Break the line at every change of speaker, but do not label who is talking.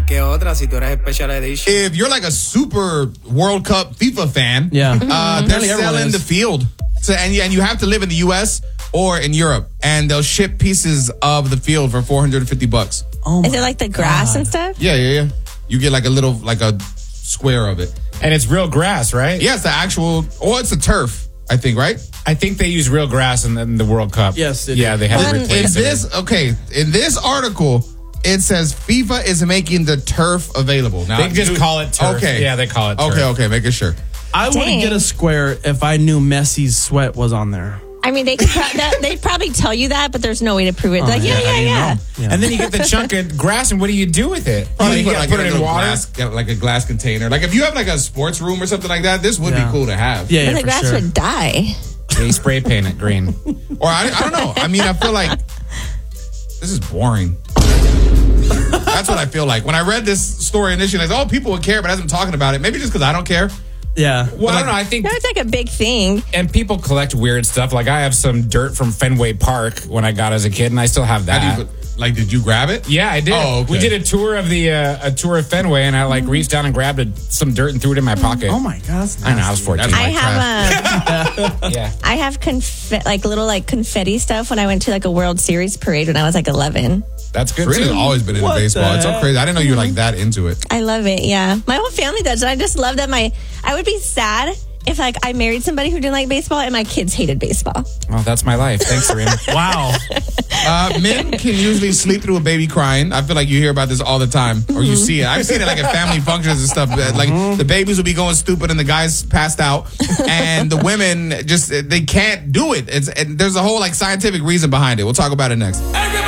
que otra si tú eres Special Edition.
If you're like a super World Cup FIFA fan, they're selling the field. So, and you have to live in the U.S. or in Europe, and they'll ship pieces of the field for $450.
Oh, is it like the grass and stuff?
Yeah. You get like a square of it,
and it's real grass, right?
Yeah, it's the actual, or it's the turf. I think, right?
I think they use real grass in the World Cup.
Yes,
they have to replace
in this article, it says FIFA is making the turf available. Now,
they just call it turf.
Okay.
Yeah, they call it turf.
Okay, making sure.
I wouldn't get a square if I knew Messi's sweat was on there.
I mean, they'd probably tell you that, but there's no way to prove it. Yeah.
And then you get the chunk of grass, and what do you do with it?
You put it in water, like a glass container. Like if you have like a sports room or something like that, this would be cool to have.
But the grass would die.
They spray paint it green.
Or I don't know. I mean, I feel like this is boring. That's what I feel like. When I read this story initially, like, people would care, but as I'm talking about it, maybe just because I don't care.
Yeah.
Well, I don't know. I think
it's like a big thing.
And people collect weird stuff. Like I have some dirt from Fenway Park when I got as a kid, and I still have that.
Did you grab it?
Yeah, I did.
Oh, okay.
We did a tour of a tour of Fenway, and I reached down and grabbed some dirt and threw it in my pocket.
Oh my gosh!
I know, I was 14.
I have
yeah.
I have little confetti stuff when I went to like a World Series parade when I was like 11.
That's good.
Serena's always been into baseball. It's so crazy. I didn't know you were like that into it.
I love it. Yeah, my whole family does. And I just love that I would be sad if like I married somebody who didn't like baseball and my kids hated baseball.
Well, that's my life. Thanks, Serena.
Wow.
Men can usually sleep through a baby crying. I feel like you hear about this all the time, or you see it. I've seen it like at family functions and stuff. Like the babies will be going stupid and the guys passed out, and the women they can't do it. And there's a whole like scientific reason behind it. We'll talk about it next.